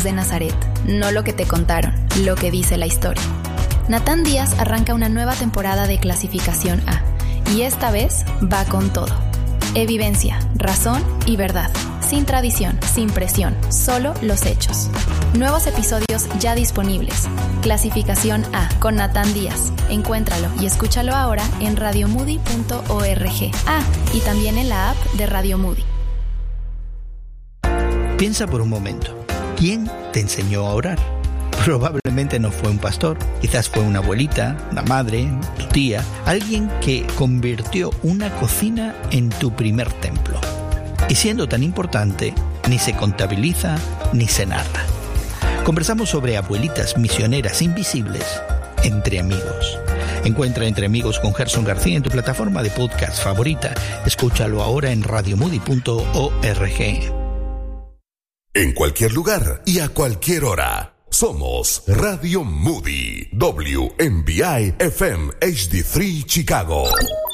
de Nazaret, no lo que te contaron, lo que dice la historia. Natán Díaz arranca una nueva temporada de Clasificación A, y esta vez va con todo. Evidencia, razón y verdad. Sin tradición, sin presión, solo los hechos. Nuevos episodios ya disponibles. Clasificación A con Natán Díaz. Encuéntralo y escúchalo ahora en radiomoody.org. Y también en la app de Radio Moody. Piensa por un momento. ¿Quién te enseñó a orar? Probablemente no fue un pastor, quizás fue una abuelita, una madre, tu tía, alguien que convirtió una cocina en tu primer templo. Y siendo tan importante, ni se contabiliza ni se narra. Conversamos sobre abuelitas misioneras invisibles entre amigos. Encuentra Entre Amigos con Gerson García en tu plataforma de podcast favorita. Escúchalo ahora en radiomoody.org. En cualquier lugar y a cualquier hora. Somos Radio Moody, WMBI FM HD3 Chicago.